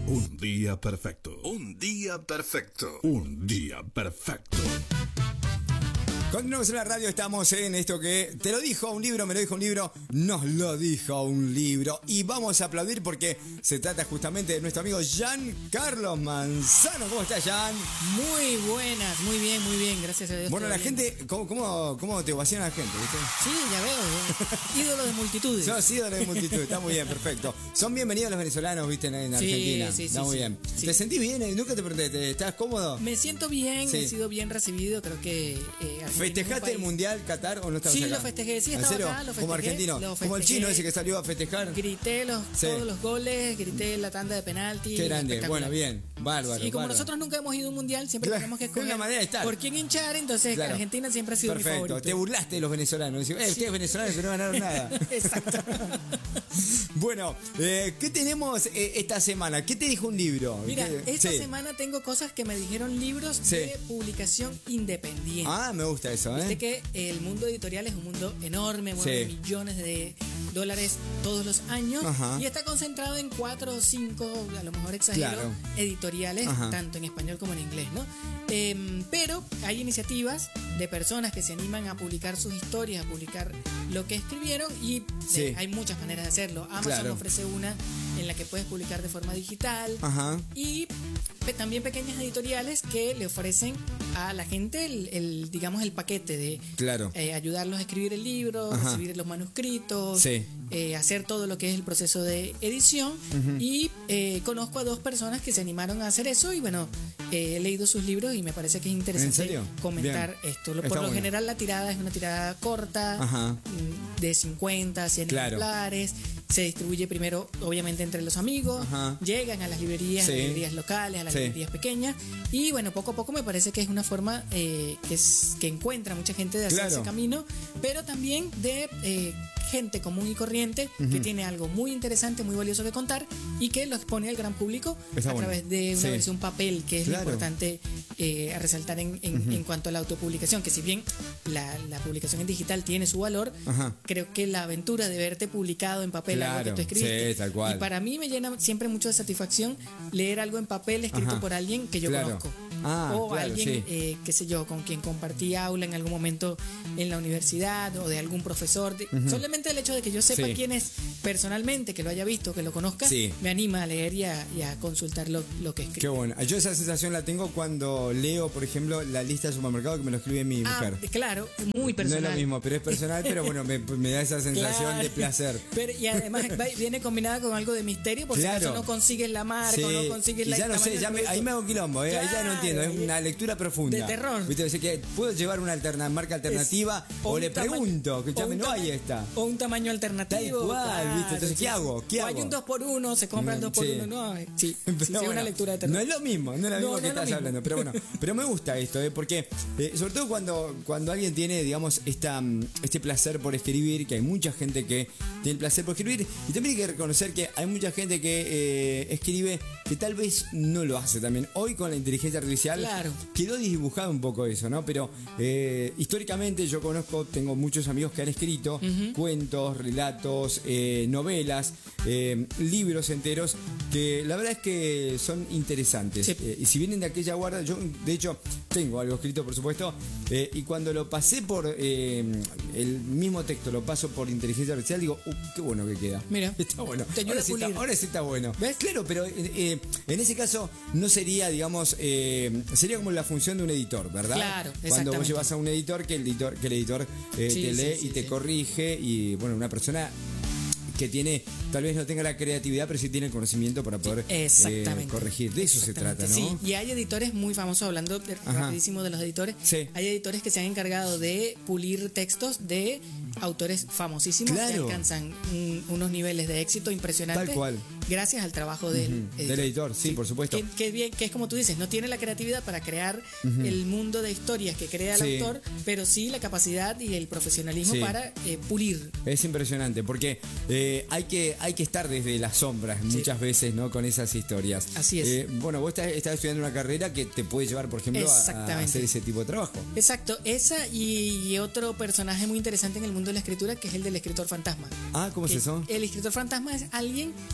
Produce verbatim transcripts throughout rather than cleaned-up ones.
Un día perfecto. Un día perfecto. Un día perfecto. Continuamos en la radio, estamos en esto que te lo dijo un libro, me lo dijo un libro, nos lo dijo un libro. Y vamos a aplaudir porque se trata justamente de nuestro amigo Giancarlo Manzano. ¿Cómo estás, Gian? Muy buenas, muy bien, muy bien, gracias a Dios. Bueno, la bien. gente, ¿cómo, cómo, cómo te ovaciona la gente? ¿Viste? Sí, ya veo, ídolo de multitudes. Sos ídolo de multitud, está muy bien, perfecto. Son bienvenidos los venezolanos, viste, en, en Sí, Argentina. sí, sí, está muy sí, bien. sí. ¿Te sentís bien? Nunca te pregunté, ¿te- ¿estás cómodo? Me siento bien, Sí. he sido bien recibido, creo que... Eh, Argentina es un ¿Festejaste el país- Mundial Qatar o no estabas Sí, acá? lo festejé, sí, ¿En estaba serio? acá, lo Como festejé, argentino, lo como el festejé. chino ese que salió a festejar. Grité los, Sí. todos los goles, grité la tanda de penalti. Qué grande, espectacular. bueno, bien, bárbaro. Y como bárbaro. nosotros nunca hemos ido a un mundial, siempre Claro, tenemos que es escoger una manera de estar. por quién hinchar, entonces Claro. Argentina siempre ha sido mi Perfecto, favorito. te burlaste de los venezolanos. Decís, eh, ustedes venezolanos que no ganaron nada. Exacto. Bueno, eh, ¿qué tenemos eh, esta semana? ¿Qué te dijo un libro? Mira, ¿Qué- esta sí. semana tengo cosas que me dijeron libros Sí. de publicación independiente. Ah, me gusta eso, ¿eh? Viste que el mundo editorial es un mundo enorme, mueve Sí. millones de dólares todos los años. Ajá. Y está concentrado en cuatro o cinco, a lo mejor exagero, Claro. editoriales, Ajá. tanto en español como en inglés, ¿no? Em, pero hay iniciativas de personas que se animan a publicar sus historias, a publicar lo que escribieron y Sí. eh, hay muchas maneras de hacerlo. Amazon Claro. ofrece una en la que puedes publicar de forma digital. Ajá. Y pe- también pequeñas editoriales que le ofrecen a la gente el, el, digamos el paquete de Claro. eh, ayudarlos a escribir el libro, Ajá. recibir los manuscritos, Sí. eh, hacer todo lo que es el proceso de edición. Y eh, conozco a dos personas que se animaron a hacer eso y bueno, eh, he leído sus libros y me parece que es interesante ¿En serio? comentar Bien. esto. Lo- Está Por lo bueno. general la tirada es una tirada corta, Ajá. mm, de cincuenta a cien Claro. ejemplares. Se distribuye primero, obviamente, entre los amigos. Ajá. Llegan a las librerías, Sí. a las librerías locales, a las Sí. librerías pequeñas. Y bueno, poco a poco me parece que es una forma eh, que, es, que encuentra mucha gente de hacer Claro. ese camino, pero también de eh, gente común y corriente que tiene algo muy interesante, muy valioso que contar y que lo expone al gran público Está a bueno. través de una Sí. versión papel, que es Claro. lo importante eh, a resaltar en, en, en cuanto a la autopublicación, que si bien la, la publicación en digital tiene su valor, Ajá. creo que la aventura de verte publicado en papel algo que Claro, tú escribiste, sí, tal cual. y para mí me llena siempre mucho de satisfacción leer algo en papel escrito Ajá. por alguien que yo Claro. conozco. Ah, o claro, alguien, sí. eh, qué sé yo, con quien compartí aula en algún momento en la universidad o de algún profesor. de- Solamente el hecho de que yo sepa Sí. quién es personalmente, que lo haya visto, que lo conozca, Sí. me anima a leer y a, y a consultar lo, lo que escribe. Qué bueno. Yo esa sensación la tengo cuando leo, por ejemplo, la lista de supermercado que me lo escribe mi Ah, mujer. claro, muy personal. No es lo mismo, pero es personal, pero bueno, me, me da esa sensación Claro. de placer. Pero, y además va- viene combinada con algo de misterio, por Claro. si acaso no consigues la marca Sí, o no consigues y la ya no sé, tamaño ya del me- ahí producto. me hago quilombo, ¿eh? ahí ya no entiendo, es Claro. una lectura profunda. De terror. ¿Viste? O sea, que puedo llevar una alterna, marca alternativa o, un le tamaño- pregunto, que o ya me un no hay tamaño- esta. O un tamaño alternativo. Tal cual, ¿viste? Entonces, ¿qué sí, hago? sí. ¿Qué o hay hago? un dos por uno, se compra el dos por Sí. uno. No, eh, sí, Pero sí, sí, es bueno, una lectura de terror. no es lo mismo, no es lo No, mismo no que es lo estás mismo. hablando, pero bueno, pero me gusta esto, ¿eh? Porque eh, sobre todo cuando, cuando alguien tiene, digamos, esta, mm, este placer por escribir, que hay mucha gente que tiene el placer por escribir, y también hay que reconocer que hay mucha gente que eh, escribe que tal vez no lo hace también. Hoy con la inteligencia artificial Claro. quedó dibujado un poco eso, ¿no? Pero eh, históricamente yo conozco, tengo muchos amigos que han escrito cuentos, relatos, eh, novelas, eh, libros enteros, que la verdad es que son interesantes. Sí. Eh, y si vienen de aquella guarda, yo de hecho tengo algo escrito, por supuesto, eh, y cuando lo pasé por eh, el mismo texto, lo paso por inteligencia artificial, digo, uh, qué bueno que queda. Mira, está bueno. te ayuda Ahora a sí, está, pulir. ahora sí está bueno. ¿Ves? Claro, pero eh, eh, en ese caso no sería, digamos, eh, sería como la función de un editor, ¿verdad? Claro, Cuando vos exactamente. llevas a un editor, que el editor, que el editor eh, Sí, te sí, lee sí, y te sí. corrige, y bueno, una persona que tiene, tal vez no tenga la creatividad, pero sí tiene el conocimiento para poder eh, Exactamente. corregir. De eso se Exactamente. trata, ¿no? Sí, y hay editores muy famosos, hablando de- Ajá. rapidísimo de los editores. Sí. Hay editores que se han encargado de pulir textos de autores famosísimos que Claro. alcanzan un- unos niveles de éxito impresionantes. Tal cual. Gracias al trabajo del Ujú, del editor, sí, por supuesto. Que, que bien, que es como tú dices, no tiene la creatividad para crear el mundo de historias que crea el Sí. autor, pero sí la capacidad y el profesionalismo Sí. para eh, pulir. Es impresionante porque eh, hay que hay que estar desde las sombras muchas veces, ¿no? Con esas historias. Así es. Eh, bueno, vos estás, estás estudiando una carrera que te puede llevar, por ejemplo, a- a, Exactamente. hacer ese tipo de trabajo. Exacto, esa y, y otro personaje muy interesante en el mundo de la escritura, que es el del escritor fantasma. Ah, ¿cómo es Que eso? El escritor fantasma es alguien que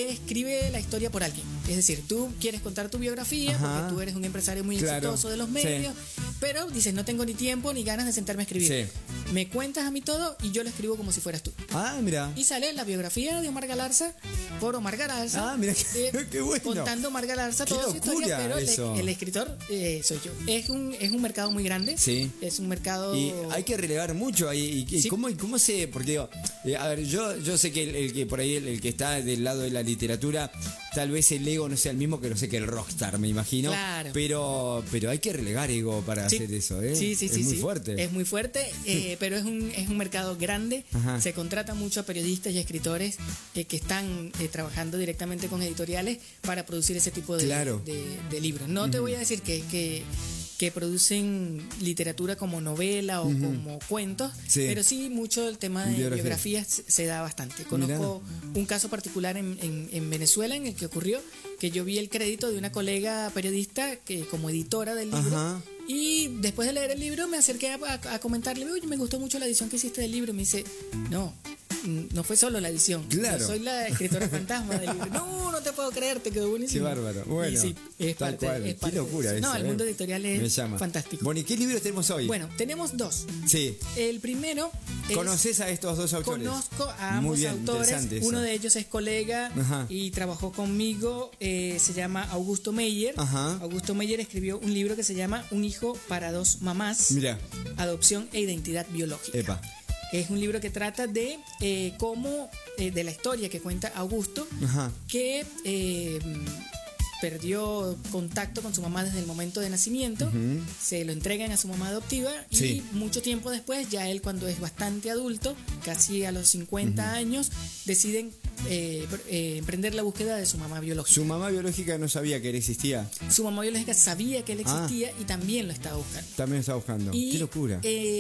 que escribe la historia por alguien. Es decir, tú quieres contar tu biografía, Ajá. porque tú eres un empresario muy Claro. exitoso de los medios, Sí. pero dices, no tengo ni tiempo ni ganas de sentarme a escribir. Sí. Me cuentas a mí todo y yo lo escribo como si fueras tú. Ah, mira. Y sale la biografía de Omar Galarza por Omar Galarza. Ah, mira qué- qué bueno. Contando Omar Galarza Qué toda su historia, locura pero el, eso. el escritor eh, soy yo. Es un, es un mercado muy grande. Sí. Es un mercado. Y hay que relevar mucho ahí. ¿Y, y Sí. cómo, y cómo se.? Porque digo, eh, a ver, yo, yo sé que el, el que por ahí, el, el que está del lado de la literatura, tal vez el ego no sea el mismo que no sé que el rockstar, me imagino. Claro. Pero, pero hay que relevar ego para Sí. hacer eso, ¿eh? Sí, sí, es sí, muy sí. fuerte. Es muy fuerte, eh, pero es un, es un mercado grande. Ajá. Se contrata mucho a periodistas y escritores eh, que están eh, trabajando directamente con editoriales para producir ese tipo de, Claro. de, de libros. No te voy a decir que, que, que producen literatura como novela o como cuentos, Sí. pero sí mucho el tema de Biografía. biografías se- se da bastante. Conozco un caso particular en, en, en Venezuela en el que ocurrió que yo vi el crédito de una colega periodista que como editora del libro. Ajá. Y después de leer el libro me acerqué a, a- a comentarle, oye, me gustó mucho la edición que hiciste del libro. Y me dice, no, mm, no fue solo la edición. Claro. Yo soy la escritora fantasma del libro. No, no te puedo creer, te quedó Qué buenísimo. bárbaro. Bueno, Y sí, es tal parte, cual. es Qué parte de locura eso. eso. No, el ¿eh? mundo editorial Me es llama. fantástico. Bueno, ¿y qué libros tenemos hoy? Bueno, tenemos dos. Sí. El primero es... ¿Conoces a estos dos autores? Conozco a ambos Muy bien, autores. interesante eso. Uno de ellos es colega Ajá. y trabajó conmigo. eh, se llama Augusto Meyer. Ajá. Augusto Meyer escribió un libro que se llama Un hijo para dos mamás. Mira. Adopción e identidad biológica. Epa. Es un libro que trata de eh, cómo, eh, de la historia que cuenta Augusto, Ajá. que eh, perdió contacto con su mamá desde el momento de nacimiento, se lo entregan a su mamá adoptiva y Sí. mucho tiempo después, ya él cuando es bastante adulto, casi a los cincuenta años, deciden eh, pr- eh, emprender la búsqueda de su mamá biológica. Su mamá biológica no sabía que él existía. Su mamá biológica sabía que él Ah. existía y también lo estaba buscando. También lo estaba buscando. Y Qué locura.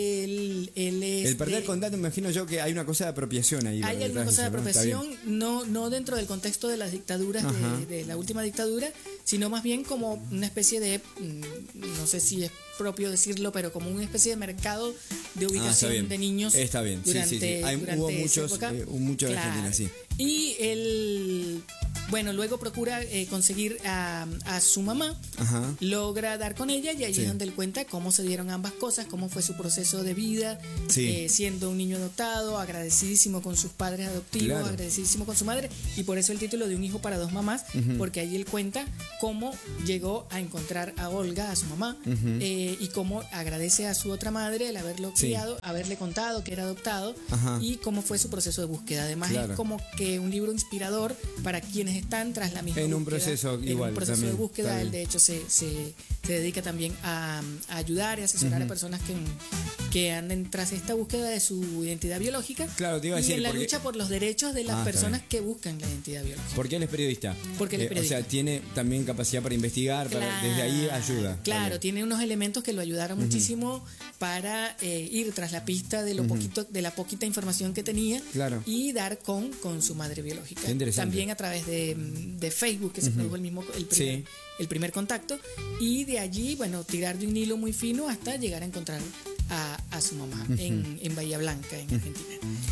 Él, él es El perder de- contacto, me imagino yo que hay una cosa de apropiación ahí. Hay detrás alguna cosa de eso, ¿no? Está bien. apropiación, no, no dentro del contexto de las dictaduras Ajá. de, de la última dictadura, sino más bien como una especie de, mm, no sé si es propio decirlo, pero como una especie de mercado de Ah, está ubicación bien. de niños. Está bien, sí, durante, sí, sí. Hay- durante hubo esa muchos, época. eh, hubo mucho de Claro. Argentina, sí. Y él, bueno, luego procura eh, conseguir a, a su mamá, Ajá. logra dar con ella y ahí Sí. es donde él cuenta cómo se dieron ambas cosas, cómo fue su proceso de vida, Sí. eh, siendo un niño adoptado, agradecidísimo con sus padres adoptivos, Claro. agradecidísimo con su madre, y por eso el título de Un hijo para dos mamás, porque ahí él cuenta cómo llegó a encontrar a Olga, a su mamá, eh, y cómo agradece a su otra madre el haberlo Sí. criado, haberle contado que era adoptado, Ajá. y cómo fue su proceso de búsqueda. Además Claro. es como que un libro inspirador para quienes están tras la misma En un búsqueda, proceso en igual, un proceso también, de búsqueda. está Él bien. de hecho se, se, se dedica también a, a ayudar y asesorar a personas que, que anden tras esta búsqueda de su identidad biológica. Claro, te iba a y decir, en la porque- lucha por los derechos de las Ah, está personas bien. que buscan la identidad biológica. Porque él es periodista. Porque él es Eh, periodista. O sea, tiene también capacidad para investigar, para, desde ahí ayuda. Está Claro, bien. tiene unos elementos que lo ayudaron muchísimo para eh, ir tras la pista de lo poquito, de la poquita información que tenía Claro. y dar con, con su madre biológica. Qué interesante. También a través de, de Facebook, que se produjo el mismo el primer, Sí. el primer contacto, y de allí, bueno, tirar de un hilo muy fino hasta llegar a encontrar a, a su mamá en, en Bahía Blanca, en Argentina.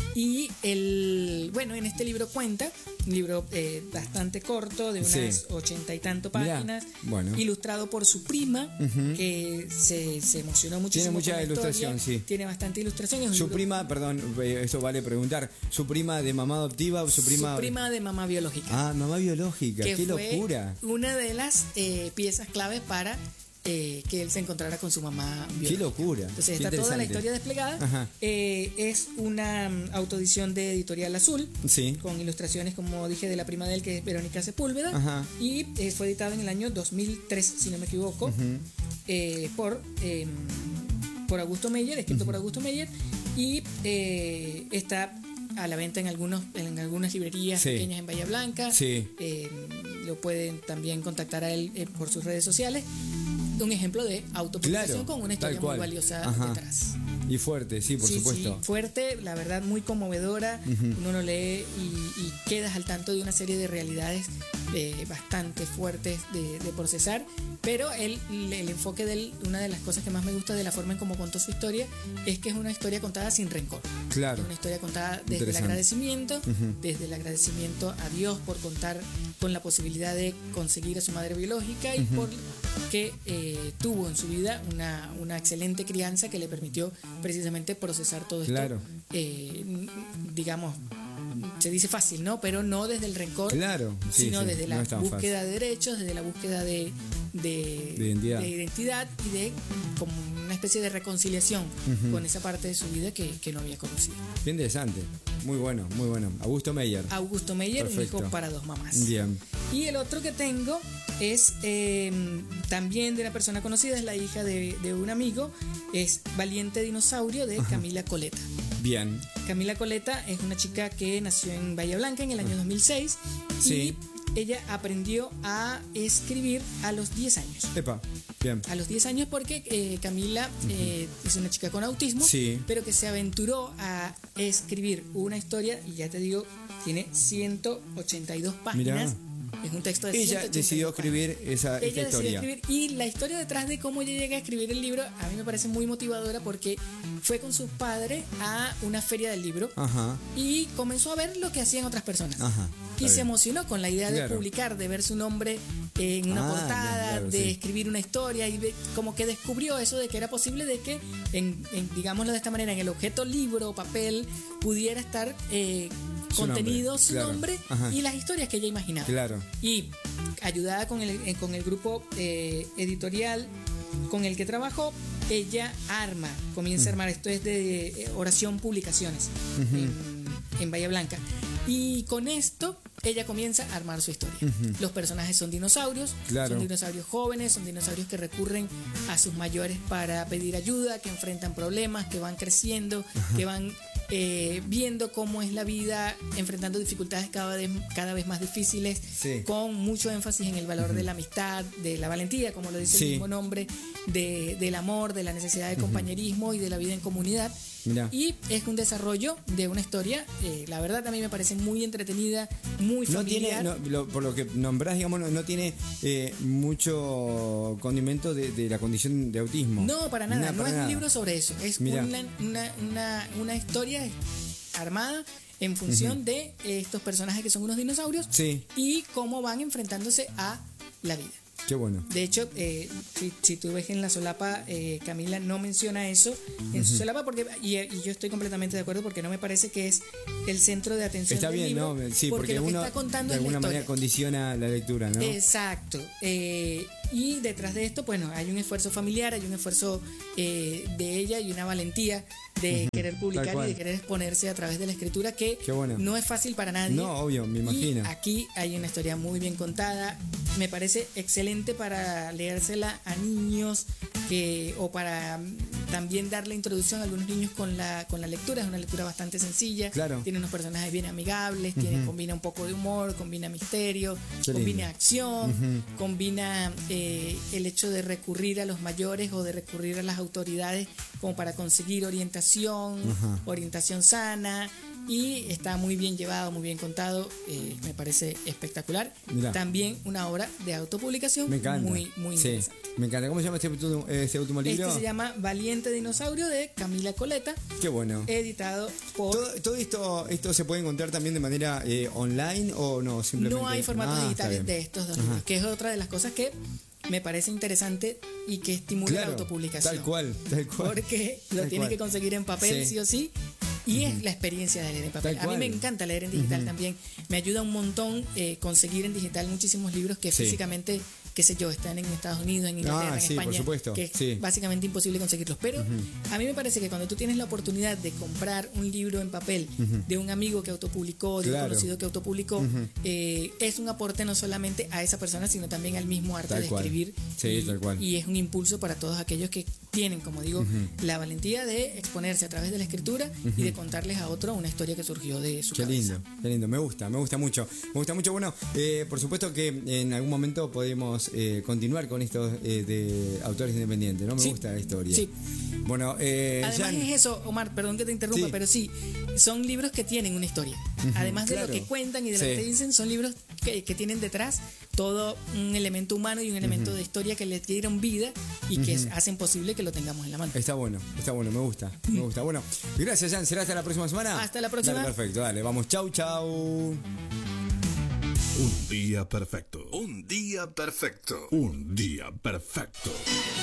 Y el, bueno, en este libro cuenta, un libro eh, bastante corto, de unas Sí. ochenta y tanto Mirá, páginas, bueno. ilustrado por su prima, que se, se emocionó muchísimo. Tiene mucha con la ilustración, historia. sí. Tiene bastante ilustración. Es un Su libro- prima, perdón, eh, eso vale preguntar. ¿Su prima de mamá adoptiva o su prima? su prima de mamá biológica. Ah, mamá biológica, que qué fue locura. una de las eh, piezas claves para eh, que él se encontrara con su mamá biológica. Qué locura. Entonces qué está toda la interesante. historia desplegada. Ajá. Eh, es una mm, autoedición de Editorial Azul, Sí. con ilustraciones, como dije, de la prima de él, que es Verónica Sepúlveda. Ajá. Y eh, fue editado en el año dos mil tres, si no me equivoco, eh, por, eh, por Augusto Meyer, escrito por Augusto Meyer. Y eh, está a la venta en algunos en algunas librerías Sí. pequeñas en Bahía Blanca. Sí. Eh, lo pueden también contactar a él eh, por sus redes sociales. Un ejemplo de autopublicación Claro, con una tal historia muy cual. valiosa Ajá. detrás. Y fuerte, sí, por Sí, supuesto. sí, fuerte, la verdad muy conmovedora. Uno lo lee y, y quedas al tanto de una serie de realidades eh, bastante fuertes de, de procesar, pero el, el enfoque de él, una de las cosas que más me gusta de la forma en cómo contó su historia, es que es una historia contada sin rencor. Claro. Es una historia contada desde el agradecimiento, uh-huh. desde el agradecimiento a Dios por contar con la posibilidad de conseguir a su madre biológica y uh-huh. por que eh, tuvo en su vida una, una excelente crianza que le permitió precisamente procesar todo esto, claro. eh, digamos, se dice fácil, ¿no? Pero no desde el rencor, claro, sí, sino sí, desde la no búsqueda de derechos, desde la búsqueda de, de, de, identidad. de identidad y de como una especie de reconciliación uh-huh. con esa parte de su vida que, que no había conocido. Bien interesante, muy bueno, muy bueno. Augusto Meyer. Augusto Meyer, perfecto. Un hijo para dos mamás. Bien. Y el otro que tengo es eh, también de una persona conocida, es la hija de, de un amigo, es Valiente Dinosaurio de Ajá. Camila Coleta. Bien. Camila Coleta es una chica que nació en Bahía Blanca en el año dos mil seis sí. y ella aprendió a escribir a los diez años. Epa, bien. A los diez años porque eh, Camila eh, uh-huh. es una chica con autismo, sí. pero que se aventuró a escribir una historia y ya te digo, tiene ciento ochenta y dos páginas. Mirá. Es un texto de ella decidió escribir esa ella esta historia. Escribir, y la historia detrás de cómo ella llega a escribir el libro a mí me parece muy motivadora porque fue con sus padres a una feria del libro Ajá. y comenzó a ver lo que hacían otras personas. Ajá. Y se emocionó con la idea claro. de publicar, de ver su nombre en una ah, portada, claro, de sí. escribir una historia y de, como que descubrió eso de que era posible de que, en, en, digámoslo de esta manera, en el objeto libro o papel pudiera estar eh, su contenido, nombre, su claro. nombre Ajá. y las historias que ella imaginaba. Claro. Y ayudada con el, con el grupo eh, editorial con el que trabajó, ella arma, comienza uh-huh. a armar, esto es de eh, Oración Publicaciones uh-huh. en, en Bahía Blanca. Y con esto ella comienza a armar su historia. Uh-huh. Los personajes son dinosaurios, claro. son dinosaurios jóvenes, son dinosaurios que recurren a sus mayores para pedir ayuda, que enfrentan problemas, que van creciendo, uh-huh. que van eh, viendo cómo es la vida, enfrentando dificultades cada vez, cada vez más difíciles, sí. con mucho énfasis en el valor uh-huh. de la amistad, de la valentía, como lo dice sí. el mismo nombre, de, del amor, de la necesidad de compañerismo uh-huh. y de la vida en comunidad. Mirá. Y es un desarrollo de una historia, eh, la verdad a mí me parece muy entretenida, muy familiar. No tiene, no, lo, por lo que nombrás, digamos, no, no tiene eh, mucho condimento de, de la condición de autismo. No, para nada, nada no para es nada. un libro sobre eso, es una, una, una, una historia armada en función uh-huh. de estos personajes que son unos dinosaurios sí. y cómo van enfrentándose a la vida. Qué bueno. De hecho, eh, si, si tú ves en la solapa, eh, Camila no menciona eso en uh-huh. su solapa, porque y, y yo estoy completamente de acuerdo porque no me parece que es el centro de atención Está del bien, libro, ¿no? Sí, porque, porque lo uno que está contando de alguna es la manera condiciona la lectura, ¿no? Exacto. Eh, y detrás de esto, bueno, hay un esfuerzo familiar, hay un esfuerzo eh, de ella y una valentía de uh-huh. querer publicar y de querer exponerse a través de la escritura que bueno. no es fácil para nadie. No, obvio, me imagino. Y aquí hay una historia muy bien contada. Me parece excelente para leérsela a niños que, o para también darle introducción a algunos niños con la, con la lectura. Es una lectura bastante sencilla. Claro. Tiene unos personajes bien amigables, uh-huh. tiene, combina un poco de humor, combina misterio, Qué combina lindo. acción, Uh-huh. combina eh, el hecho de recurrir a los mayores o de recurrir a las autoridades como para conseguir orientación, uh-huh. orientación sana. Y está muy bien llevado, muy bien contado, eh, me parece espectacular. Mirá. También una obra de autopublicación me encanta. muy, muy sí. interesante. Me encanta. ¿Cómo se llama este, este último libro? Este se llama Valiente Dinosaurio de Camila Coleta. Qué bueno. Editado por... ¿Todo, todo esto esto se puede encontrar también de manera eh, online o no? Simplemente... No hay formatos ah, digitales de estos dos Ajá. libros, que es otra de las cosas que me parece interesante y que estimula claro, la autopublicación. Tal cual, tal cual. Porque lo tal tienes cual. que conseguir en papel, sí, sí o sí. Y uh-huh. es la experiencia de leer en papel. A mí me encanta leer en digital uh-huh. también. Me ayuda un montón eh, conseguir en digital muchísimos libros que sí. físicamente, qué sé yo, están en Estados Unidos, en Inglaterra, ah, en sí, España. Por supuesto. Que es sí. básicamente imposible conseguirlos. Pero uh-huh. a mí me parece que cuando tú tienes la oportunidad de comprar un libro en papel uh-huh. de un amigo que autopublicó, de claro. un conocido que autopublicó, uh-huh. eh, es un aporte no solamente a esa persona, sino también al mismo arte tal de cual. escribir. Sí, y, tal cual. y es un impulso para todos aquellos que tienen, como digo, uh-huh. la valentía de exponerse a través de la escritura uh-huh. y de contarles a otro una historia que surgió de su qué cabeza. lindo, qué lindo, me gusta, me gusta mucho, me gusta mucho. Bueno, eh, por supuesto que en algún momento podemos eh, continuar con estos eh, de autores independientes, ¿no? Me sí. gusta la historia. Sí. Bueno, eh, además Jan... es eso, Omar, perdón que te interrumpa, sí. pero sí, son libros que tienen una historia. Uh-huh, además de claro. lo que cuentan y de sí. lo que te dicen, son libros que, que tienen detrás todo un elemento humano y un elemento uh-huh. de historia que le dieron vida y uh-huh. que es, hacen posible que lo tengamos en la mano. Está bueno, está bueno, me gusta, me gusta. Bueno, gracias, Jan. ¿Será hasta la próxima semana? Hasta la próxima. Dale, perfecto, dale, vamos, chau, chau. Un día perfecto. Un día perfecto. Un día perfecto.